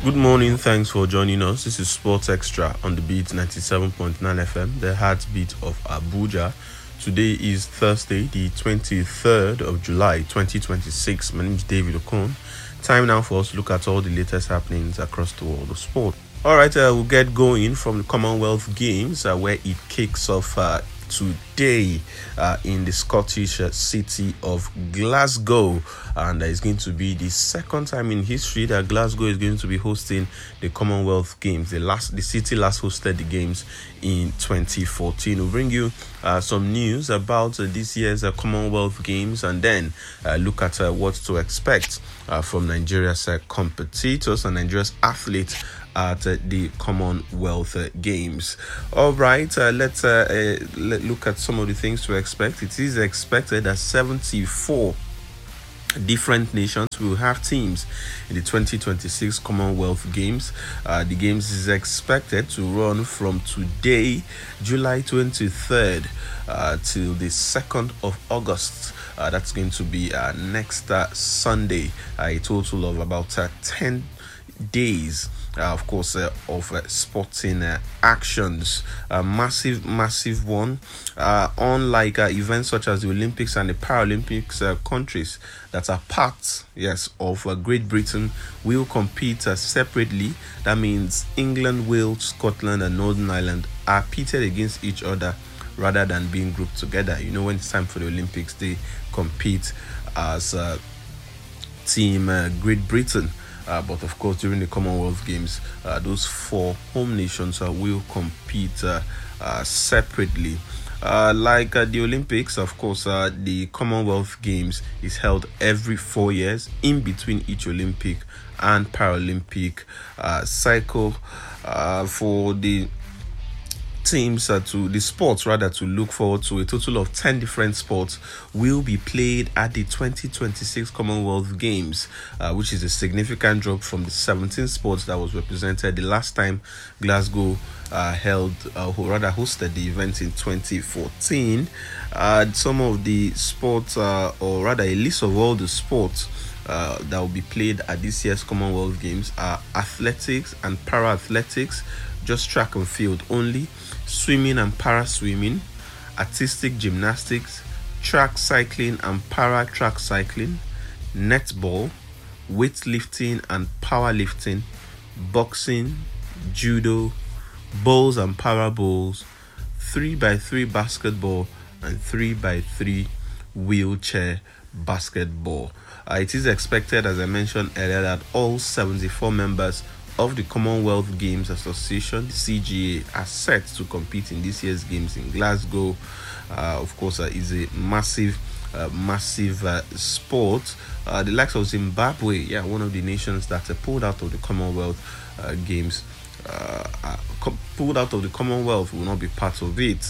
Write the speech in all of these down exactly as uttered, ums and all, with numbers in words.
Good morning, thanks for joining us. This is Sports Extra on the Beat ninety-seven point nine F M, the heartbeat of Abuja. Today is Thursday, the twenty-third of July, twenty twenty-six. My name is David Okon. Time now for us to look at all the latest happenings across the world of sport. All right, uh, we'll get going from the Commonwealth Games, uh, where it kicks off uh, today uh, in the Scottish uh, city of Glasgow, and uh, it's going to be the second time in history that Glasgow is going to be hosting the Commonwealth Games. The last, the city last hosted the games in twenty fourteen. We'll bring you uh, some news about uh, this year's uh, Commonwealth Games, and then uh, look at uh, what to expect uh, from Nigeria's uh, competitors and Nigeria's athletes at uh, the Commonwealth uh, Games. All right, uh, let's uh, uh, let look at some of the things to expect. It is expected that seventy-four different nations will have teams in the twenty twenty-six Commonwealth Games. Uh, the games is expected to run from today, July twenty-third, uh, till the second of August. Uh, that's going to be uh, next uh, Sunday. Uh, a total of about uh, ten days. Uh, of course, uh, of uh, sporting uh, actions. A massive, massive one. Uh, unlike uh, events such as the Olympics and the Paralympics, uh, countries that are part, yes, of uh, Great Britain will compete uh, separately. That means England, Wales, Scotland, and Northern Ireland are pitted against each other rather than being grouped together. You know, when it's time for the Olympics, they compete as uh, Team uh, Great Britain. Uh, but of course, during the Commonwealth Games, uh, those four home nations uh, will compete uh, uh, separately. Uh, like uh, the Olympics, of course, uh, the Commonwealth Games is held every four years in between each Olympic and Paralympic uh, cycle. Uh, for the teams uh, to the sports rather to look forward to, a total of ten different sports will be played at the twenty twenty-six Commonwealth Games, uh, which is a significant drop from the seventeen sports that was represented the last time Glasgow uh, held uh, or rather hosted the event in twenty fourteen. Uh, some of the sports uh, or rather a list of all the sports Uh, that will be played at this year's Commonwealth Games are athletics and para-athletics, just track and field only, swimming and para-swimming, artistic gymnastics, track cycling and para-track cycling, netball, weightlifting and powerlifting, boxing, judo, bowls and para bowls, three by three basketball, and three by three wheelchair basketball. Uh, it is expected, as I mentioned earlier, that all seventy-four members of the Commonwealth Games Association, the C G A, are set to compete in this year's games in Glasgow. Uh, of course, uh, is a massive, uh, massive uh, sport. Uh, the likes of Zimbabwe, yeah, one of the nations that uh, pulled out of the Commonwealth uh, Games, uh, uh, pulled out of the Commonwealth, will not be part of it.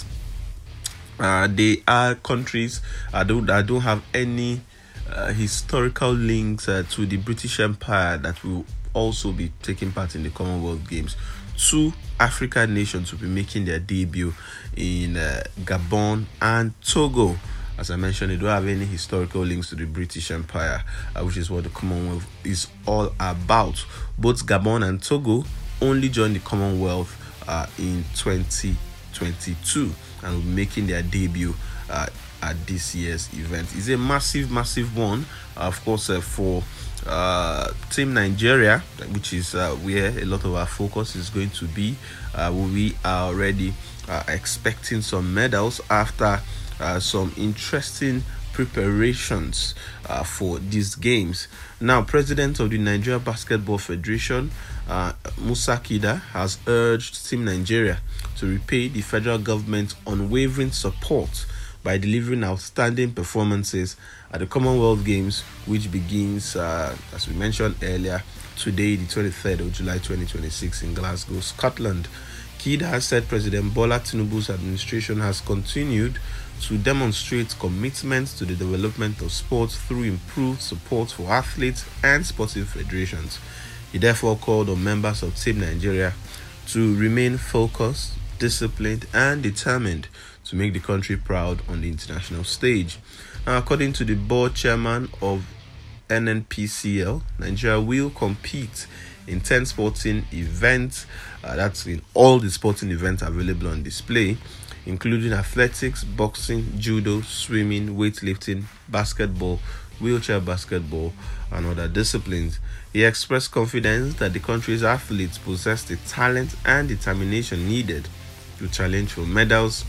Uh, they are countries uh, don't, that don't have any uh, historical links uh, to the British Empire that will also be taking part in the Commonwealth Games. Two African nations will be making their debut in uh, Gabon and Togo. As I mentioned, they don't have any historical links to the British Empire, uh, which is what the Commonwealth is all about. Both Gabon and Togo only joined the Commonwealth uh, in twenty twenty-two and will be making their debut uh, at this year's event. It's a massive, massive one, uh, of course, uh, for uh, Team Nigeria, which is uh, where a lot of our focus is going to be. Uh, we are already uh, expecting some medals after uh, some interesting preparations uh, for these games. Now, President of the Nigeria Basketball Federation, uh, Musa Kida, has urged Team Nigeria to repay the federal government's unwavering support by delivering outstanding performances at the Commonwealth Games, which begins, uh, as we mentioned earlier, today, the twenty-third of July twenty twenty-six in Glasgow, Scotland. Kida has said President Bola Tinubu's administration has continued to demonstrate commitment to the development of sports through improved support for athletes and sporting federations. He therefore called on members of Team Nigeria to remain focused, disciplined, and determined to make the country proud on the international stage. Now, according to the board chairman of N N P C L, Nigeria will compete in ten sporting events. Uh, that's in all the sporting events available on display, including athletics, boxing, judo, swimming, weightlifting, basketball, wheelchair basketball, and other disciplines. He expressed confidence that the country's athletes possess the talent and determination needed to challenge for medals,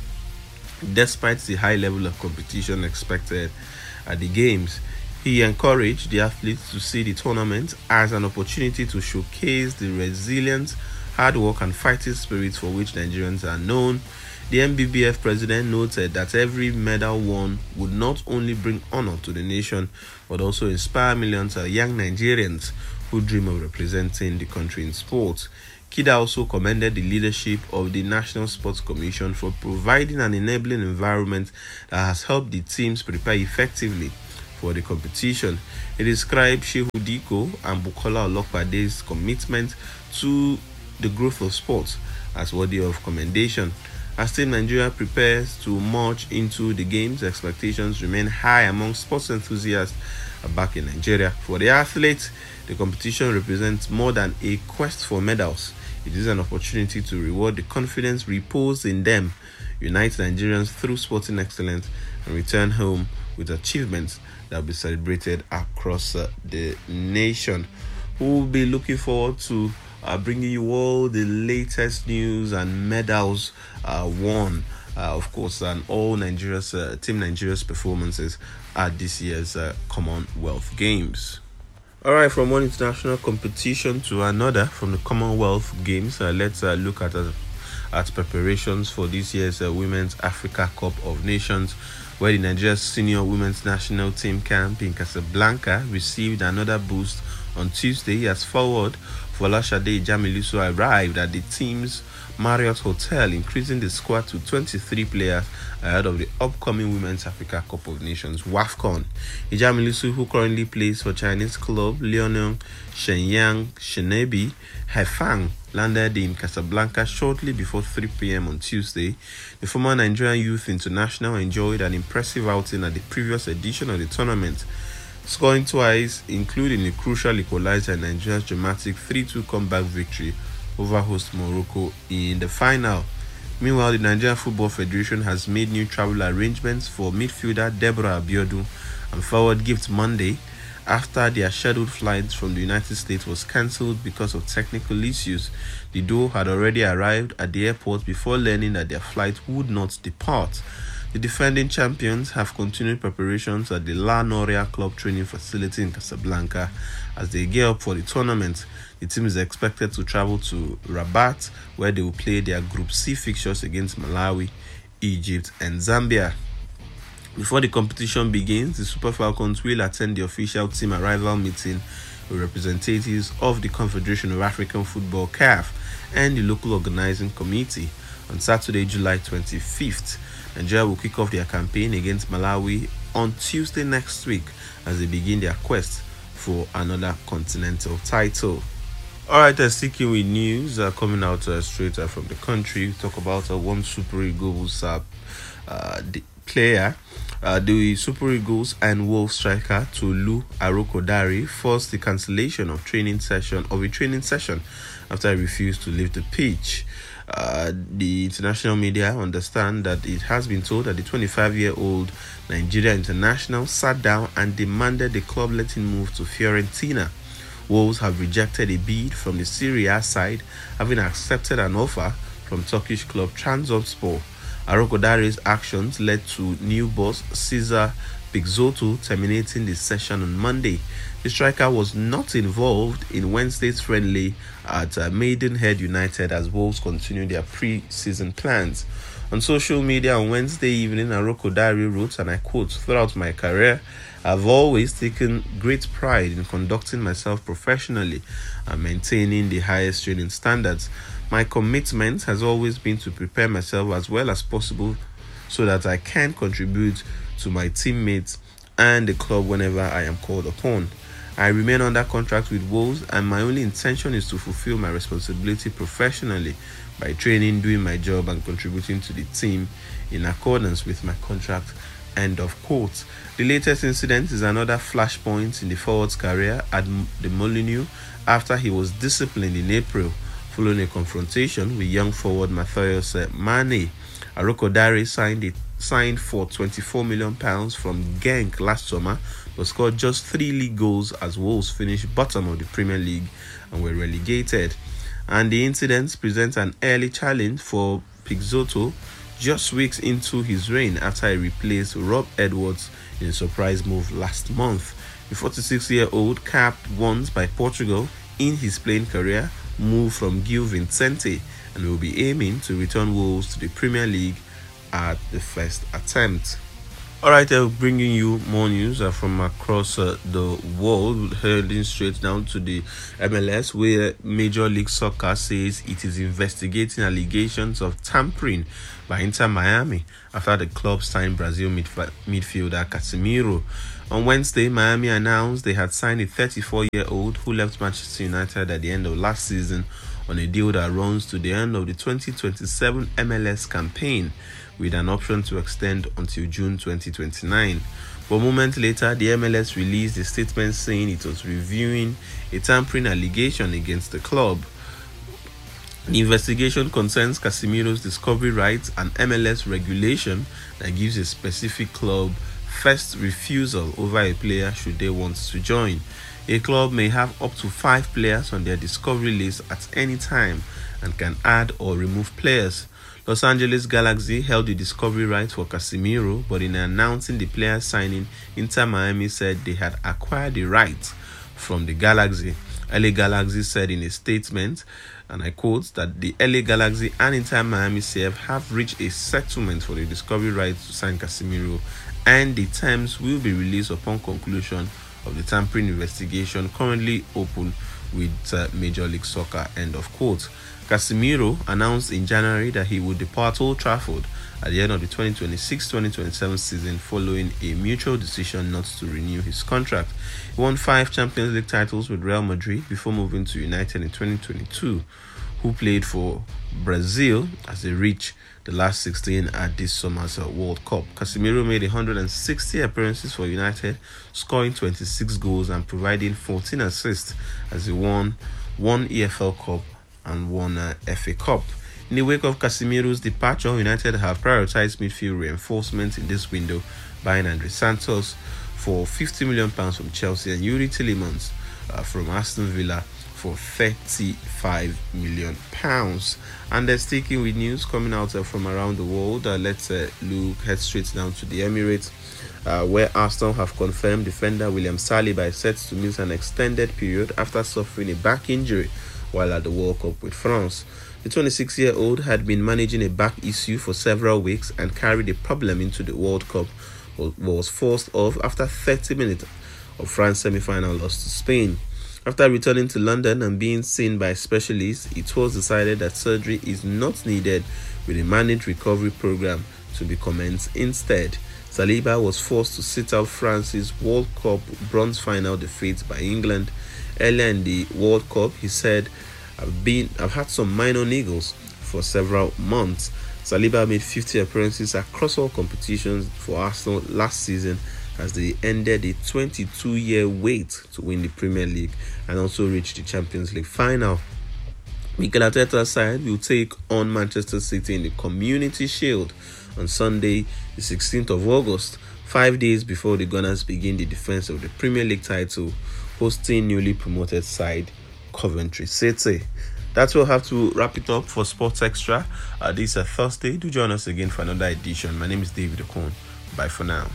despite the high level of competition expected at the Games. He encouraged the athletes to see the tournament as an opportunity to showcase the resilience, hard work, and fighting spirit for which Nigerians are known. The N B B F president noted that every medal won would not only bring honor to the nation, but also inspire millions of young Nigerians who dream of representing the country in sports. Kida also commended the leadership of the National Sports Commission for providing an enabling environment that has helped the teams prepare effectively for the competition. He described Shehu Diko and Bukola Olokpade's commitment to the growth of sports as worthy of commendation. As Team Nigeria prepares to march into the Games, expectations remain high among sports enthusiasts back in Nigeria. For the athletes, the competition represents more than a quest for medals. It is an opportunity to reward the confidence reposed in them, unite Nigerians through sporting excellence, and return home with achievements that will be celebrated across uh, the nation. We will be looking forward to uh, bringing you all the latest news and medals uh, won, uh, of course, and all Nigeria's uh, Team Nigeria's performances at this year's uh, Commonwealth Games. All right, from one international competition to another, from the Commonwealth Games, uh, let's uh, look at uh, at preparations for this year's uh, Women's Africa Cup of Nations, where the Nigeria's senior women's national team camp in Casablanca received another boost on Tuesday as forward Folashade Ijamiluso arrived at the team's Marriott Hotel, increasing the squad to twenty-three players ahead of the upcoming Women's Africa Cup of Nations WAFCON. Ijamiluso, who currently plays for Chinese club Liaoning Shenyang Shenebi Haifang, landed in Casablanca shortly before three p.m. on Tuesday. The former Nigerian Youth International enjoyed an impressive outing at the previous edition of the tournament, scoring twice, including a crucial equalizer in Nigeria's dramatic three two comeback victory over host Morocco in the final. Meanwhile, the Nigerian Football Federation has made new travel arrangements for midfielder Deborah Abiodun and forward Gift Monday after their scheduled flight from the United States was cancelled because of technical issues. The duo had already arrived at the airport before learning that their flight would not depart. The defending champions have continued preparations at the La Noria Club training facility in Casablanca as they gear up for the tournament. The team is expected to travel to Rabat, where they will play their Group C fixtures against Malawi, Egypt, and Zambia. Before the competition begins, the Super Falcons will attend the official team arrival meeting with representatives of the Confederation of African Football (C A F) and the local organizing committee on Saturday, July twenty-fifth. Nigeria will kick off their campaign against Malawi on Tuesday next week as they begin their quest for another continental title. Alright, uh, sticking with news uh, coming out uh, straight uh, from the country, we talk about uh, one Super Eagles uh, uh, the player. Uh, the Super Eagles and Wolves striker Tolu Arokodare forced the cancellation of training session of a training session after he refused to leave the pitch. Uh, the international media understand that it has been told that the twenty-five-year-old Nigeria international sat down and demanded the club let him move to Fiorentina. Wolves have rejected a bid from the Serie A side, having accepted an offer from Turkish club Trabzonspor. Arokodare's actions led to new boss Cesar Pixoto terminating the session on Monday. The striker was not involved in Wednesday's friendly at uh, Maidenhead United as Wolves continue their pre-season plans. On social media on Wednesday evening, Arokodare wrote, and I quote, "Throughout my career, I've always taken great pride in conducting myself professionally and maintaining the highest training standards. My commitment has always been to prepare myself as well as possible so that I can contribute to my teammates and the club whenever I am called upon. I remain under contract with Wolves and my only intention is to fulfill my responsibility professionally by training, doing my job and contributing to the team in accordance with my contract." End of quote. The latest incident is another flashpoint in the forward's career at the Molineux after he was disciplined in April following a confrontation with young forward Matthias Mane. Arokodare signed it signed for twenty-four million pounds from Genk last summer, but scored just three league goals as Wolves finished bottom of the Premier League and were relegated. And the incident presents an early challenge for Pixoto just weeks into his reign after he replaced Rob Edwards in a surprise move last month. The forty-six-year-old, capped once by Portugal in his playing career, moved from Gil Vicente and will be aiming to return Wolves to the Premier League at the first attempt. Alright, I'm bringing you more news uh, from across uh, the world, heading straight down to the M L S, where Major League Soccer says it is investigating allegations of tampering by Inter Miami after the club signed Brazil midf- midfielder Casemiro. On Wednesday, Miami announced they had signed a thirty-four-year-old who left Manchester United at the end of last season on a deal that runs to the end of the twenty twenty-seven M L S campaign, with an option to extend until June twenty twenty-nine. But a moment later, the M L S released a statement saying it was reviewing a tampering allegation against the club. The investigation concerns Casemiro's discovery rights and M L S regulation that gives a specific club first refusal over a player should they want to join. A club may have up to five players on their discovery list at any time and can add or remove players. Los Angeles Galaxy held the discovery rights for Casemiro, but in announcing the player signing, Inter Miami said they had acquired the rights from the Galaxy. L A Galaxy said in a statement, and I quote, that the L A Galaxy and Inter Miami C F have reached a settlement for the discovery rights to sign Casemiro, and the terms will be released upon conclusion of the tampering investigation currently open with uh, Major League Soccer, end of quote. Casemiro announced in January that he would depart Old Trafford at the end of the twenty twenty-six twenty twenty-seven season following a mutual decision not to renew his contract. He won five Champions League titles with Real Madrid before moving to United in twenty twenty-two, who played for Brazil as they reached the last sixteen at this summer's World Cup. Casemiro made one hundred sixty appearances for United, scoring twenty-six goals and providing fourteen assists as he won one E F L Cup and won a F A Cup. In the wake of Casemiro's departure, United have prioritized midfield reinforcement in this window, buying Andre Santos for fifty million pounds from Chelsea and Yuri Tillemans uh, from Aston Villa for thirty-five million pounds. And they're sticking with news coming out uh, from around the world. Uh, let's uh, look head straight down to the Emirates, uh, where Arsenal have confirmed defender William Saliba is set to miss an extended period after suffering a back injury while at the World Cup with France. The twenty-six-year-old had been managing a back issue for several weeks and carried a problem into the World Cup, but was forced off after thirty minutes of France semi-final loss to Spain. After returning to London and being seen by specialists, it was decided that surgery is not needed, with a managed recovery program to be commenced instead. Saliba was forced to sit out France's World Cup bronze final defeat by England. Earlier in the World Cup, he said, I've been I've had some minor niggles for several months. Saliba made fifty appearances across all competitions for Arsenal last season as they ended a twenty-two-year wait to win the Premier League and also reached the Champions League final. Mikel Arteta's side will take on Manchester City in the Community Shield on Sunday, the sixteenth of August, five days before the Gunners begin the defense of the Premier League title, hosting newly promoted side Coventry City. That will have to wrap it up for Sports Extra. Uh, this is a Thursday. Do join us again for another edition. My name is David Okon. Bye for now.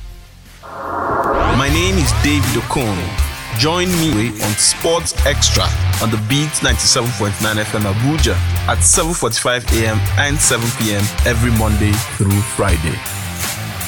My name is David Okon. Join me on Sports Extra on the Beat ninety-seven point nine F M Abuja at seven forty-five a.m. and seven p.m. every Monday through Friday.